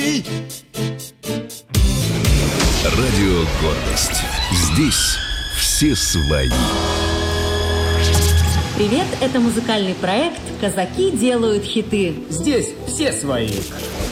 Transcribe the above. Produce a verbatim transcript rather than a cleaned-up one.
Радио «Гордость». Здесь все свои. Привет, это музыкальный проект «Казаки делают хиты». Здесь все свои.